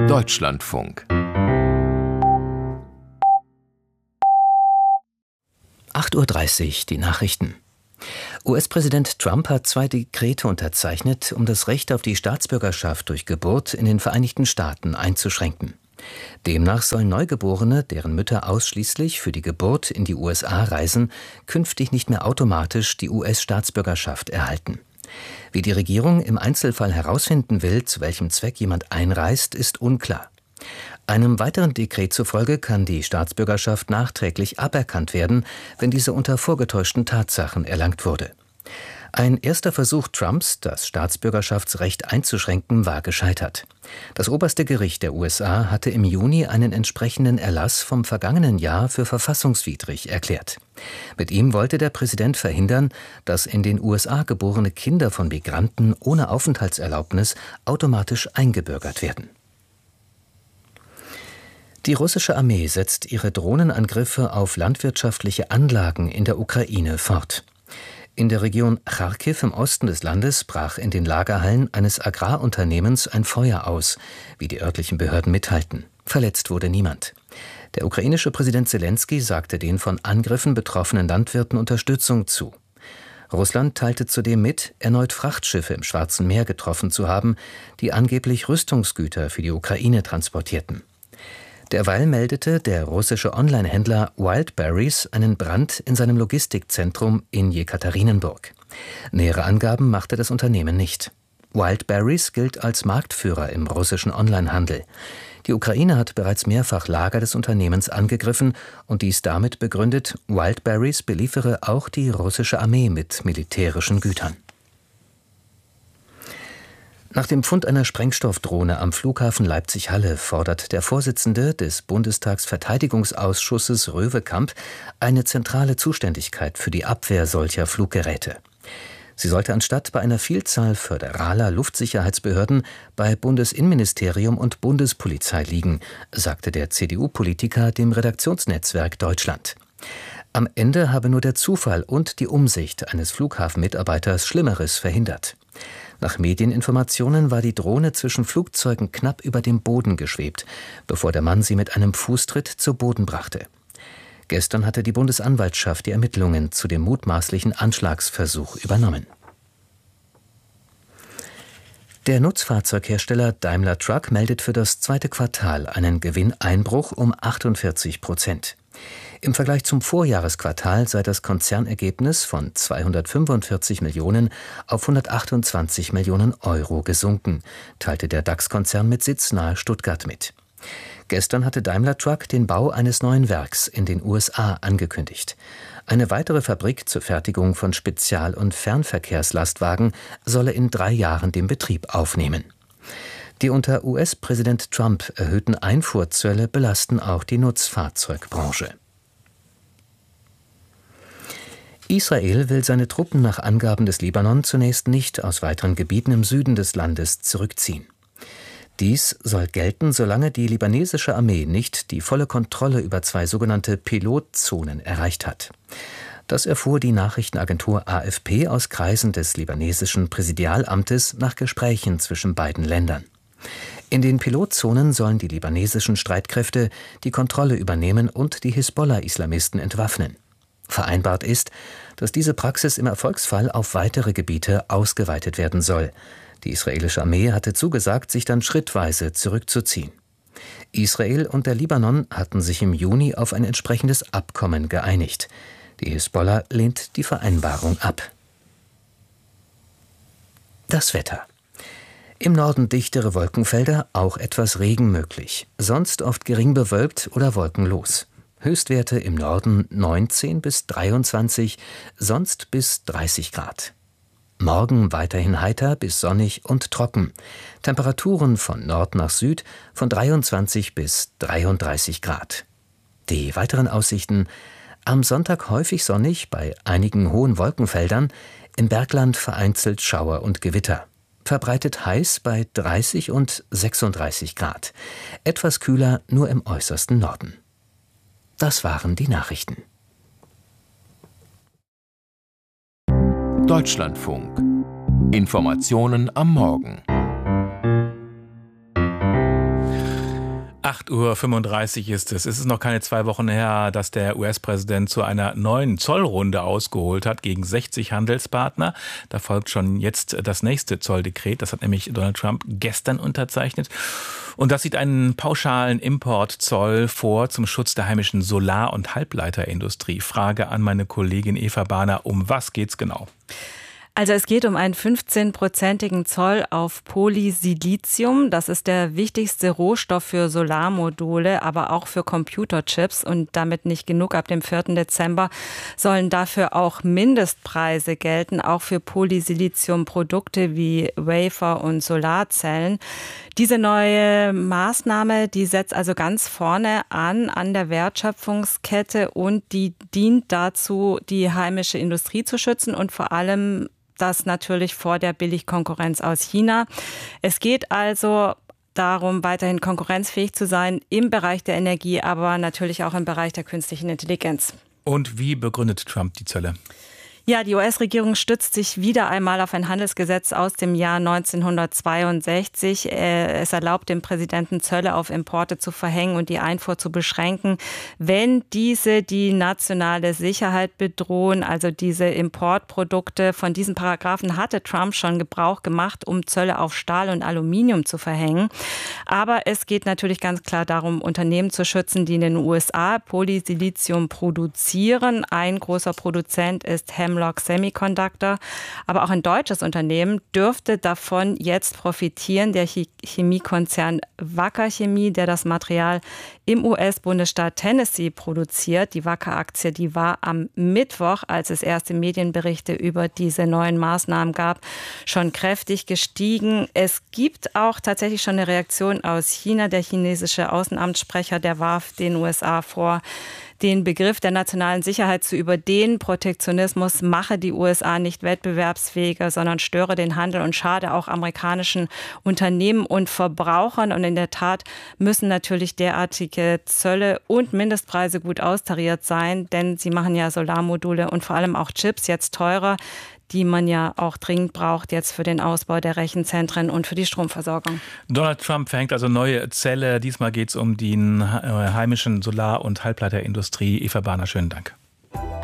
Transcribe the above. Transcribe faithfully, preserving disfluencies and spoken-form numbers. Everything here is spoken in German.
Deutschlandfunk. acht Uhr dreißig, die Nachrichten. U S-Präsident Trump hat zwei Dekrete unterzeichnet, um das Recht auf die Staatsbürgerschaft durch Geburt in den Vereinigten Staaten einzuschränken. Demnach sollen Neugeborene, deren Mütter ausschließlich für die Geburt in die U S A reisen, künftig nicht mehr automatisch die U S-Staatsbürgerschaft erhalten. Wie die Regierung im Einzelfall herausfinden will, zu welchem Zweck jemand einreist, ist unklar. Einem weiteren Dekret zufolge kann die Staatsbürgerschaft nachträglich aberkannt werden, wenn diese unter vorgetäuschten Tatsachen erlangt wurde. Ein erster Versuch Trumps, das Staatsbürgerschaftsrecht einzuschränken, war gescheitert. Das oberste Gericht der U S A hatte im Juni einen entsprechenden Erlass vom vergangenen Jahr für verfassungswidrig erklärt. Mit ihm wollte der Präsident verhindern, dass in den U S A geborene Kinder von Migranten ohne Aufenthaltserlaubnis automatisch eingebürgert werden. Die russische Armee setzt ihre Drohnenangriffe auf landwirtschaftliche Anlagen in der Ukraine fort. In der Region Charkiw im Osten des Landes brach in den Lagerhallen eines Agrarunternehmens ein Feuer aus, wie die örtlichen Behörden mitteilten. Verletzt wurde niemand. Der ukrainische Präsident Selenskyj sagte den von Angriffen betroffenen Landwirten Unterstützung zu. Russland teilte zudem mit, erneut Frachtschiffe im Schwarzen Meer getroffen zu haben, die angeblich Rüstungsgüter für die Ukraine transportierten. Derweil meldete der russische Online-Händler Wildberries einen Brand in seinem Logistikzentrum in Jekaterinenburg. Nähere Angaben machte das Unternehmen nicht. Wildberries gilt als Marktführer im russischen Onlinehandel. Die Ukraine hat bereits mehrfach Lager des Unternehmens angegriffen und dies damit begründet, Wildberries beliefere auch die russische Armee mit militärischen Gütern. Nach dem Fund einer Sprengstoffdrohne am Flughafen Leipzig-Halle fordert der Vorsitzende des Bundestagsverteidigungsausschusses Röwekamp eine zentrale Zuständigkeit für die Abwehr solcher Fluggeräte. Sie sollte anstatt bei einer Vielzahl föderaler Luftsicherheitsbehörden bei Bundesinnenministerium und Bundespolizei liegen, sagte der C D U-Politiker dem Redaktionsnetzwerk Deutschland. Am Ende habe nur der Zufall und die Umsicht eines Flughafenmitarbeiters Schlimmeres verhindert. Nach Medieninformationen war die Drohne zwischen Flugzeugen knapp über dem Boden geschwebt, bevor der Mann sie mit einem Fußtritt zu Boden brachte. Gestern hatte die Bundesanwaltschaft die Ermittlungen zu dem mutmaßlichen Anschlagsversuch übernommen. Der Nutzfahrzeughersteller Daimler Truck meldet für das zweite Quartal einen Gewinneinbruch um achtundvierzig Prozent. Im Vergleich zum Vorjahresquartal sei das Konzernergebnis von zweihundertfünfundvierzig Millionen auf hundertachtundzwanzig Millionen Euro gesunken, teilte der DAX-Konzern mit Sitz nahe Stuttgart mit. Gestern hatte Daimler Truck den Bau eines neuen Werks in den U S A angekündigt. Eine weitere Fabrik zur Fertigung von Spezial- und Fernverkehrslastwagen solle in drei Jahren den Betrieb aufnehmen. Die unter U S-Präsident Trump erhöhten Einfuhrzölle belasten auch die Nutzfahrzeugbranche. Israel will seine Truppen nach Angaben des Libanon zunächst nicht aus weiteren Gebieten im Süden des Landes zurückziehen. Dies soll gelten, solange die libanesische Armee nicht die volle Kontrolle über zwei sogenannte Pilotzonen erreicht hat. Das erfuhr die Nachrichtenagentur A F P aus Kreisen des libanesischen Präsidialamtes nach Gesprächen zwischen beiden Ländern. In den Pilotzonen sollen die libanesischen Streitkräfte die Kontrolle übernehmen und die Hisbollah-Islamisten entwaffnen. Vereinbart ist, dass diese Praxis im Erfolgsfall auf weitere Gebiete ausgeweitet werden soll. Die israelische Armee hatte zugesagt, sich dann schrittweise zurückzuziehen. Israel und der Libanon hatten sich im Juni auf ein entsprechendes Abkommen geeinigt. Die Hisbollah lehnt die Vereinbarung ab. Das Wetter. Im Norden dichtere Wolkenfelder, auch etwas Regen möglich. Sonst oft gering bewölkt oder wolkenlos. Höchstwerte im Norden neunzehn bis dreiundzwanzig, sonst bis dreißig Grad. Morgen weiterhin heiter bis sonnig und trocken. Temperaturen von Nord nach Süd von dreiundzwanzig bis dreiunddreißig Grad. Die weiteren Aussichten: am Sonntag häufig sonnig bei einigen hohen Wolkenfeldern, im Bergland vereinzelt Schauer und Gewitter. Verbreitet heiß bei dreißig und sechsunddreißig Grad. Etwas kühler nur im äußersten Norden. Das waren die Nachrichten. Deutschlandfunk. Informationen am Morgen. acht Uhr fünfunddreißig ist es. Es ist noch keine zwei Wochen her, dass der U S-Präsident zu einer neuen Zollrunde ausgeholt hat gegen sechzig Handelspartner. Da folgt schon jetzt das nächste Zolldekret. Das hat nämlich Donald Trump gestern unterzeichnet. Und das sieht einen pauschalen Importzoll vor zum Schutz der heimischen Solar- und Halbleiterindustrie. Frage an meine Kollegin Eva Bahner, um was geht's genau? Also es geht um einen fünfzehnprozentigen Zoll auf Polysilizium. Das ist der wichtigste Rohstoff für Solarmodule, aber auch für Computerchips. Und damit nicht genug. Ab dem vierten Dezember sollen dafür auch Mindestpreise gelten, auch für Polysilizium-Produkte wie Wafer und Solarzellen. Diese neue Maßnahme, die setzt also ganz vorne an, an der Wertschöpfungskette, und die dient dazu, die heimische Industrie zu schützen und vor allem das natürlich vor der Billigkonkurrenz aus China. Es geht also darum, weiterhin konkurrenzfähig zu sein im Bereich der Energie, aber natürlich auch im Bereich der künstlichen Intelligenz. Und wie begründet Trump die Zölle? Ja, die U S-Regierung stützt sich wieder einmal auf ein Handelsgesetz aus dem Jahr neunzehnhundertzweiundsechzig. Es erlaubt dem Präsidenten, Zölle auf Importe zu verhängen und die Einfuhr zu beschränken, wenn diese die nationale Sicherheit bedrohen, also diese Importprodukte. Von diesen Paragraphen hatte Trump schon Gebrauch gemacht, um Zölle auf Stahl und Aluminium zu verhängen. Aber es geht natürlich ganz klar darum, Unternehmen zu schützen, die in den U S A Polysilizium produzieren. Ein großer Produzent ist Hemlock Semiconductor, aber auch ein deutsches Unternehmen dürfte davon jetzt profitieren, der Chemiekonzern Wacker Chemie, der das Material im U S-Bundesstaat Tennessee produziert. Die Wacker-Aktie, die war am Mittwoch, als es erste Medienberichte über diese neuen Maßnahmen gab, schon kräftig gestiegen. Es gibt auch tatsächlich schon eine Reaktion aus China. Der chinesische Außenamtssprecher, der warf den U S A vor, den Begriff der nationalen Sicherheit zu überdehnen. Protektionismus mache die U S A nicht wettbewerbsfähiger, sondern störe den Handel und schade auch amerikanischen Unternehmen und Verbrauchern. Und in der Tat müssen natürlich derartige Zölle und Mindestpreise gut austariert sein, denn sie machen ja Solarmodule und vor allem auch Chips jetzt teurer, die man ja auch dringend braucht jetzt für den Ausbau der Rechenzentren und für die Stromversorgung. Donald Trump verhängt also neue Zölle. Diesmal geht es um die heimischen Solar- und Halbleiterindustrie. Eva Bahner, schönen Dank.